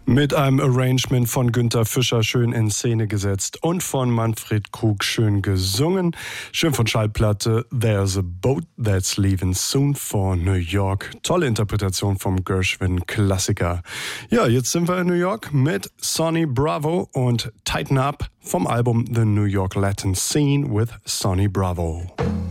Mit einem Arrangement von Günther Fischer schön in Szene gesetzt und von Manfred Krug schön gesungen. Schön von Schallplatte There's a Boat That's Leaving Soon for New York. Tolle Interpretation vom Gershwin-Klassiker. Ja, jetzt sind wir in New York mit Sonny Bravo und Tighten Up vom Album The New York Latin Scene with Sonny Bravo.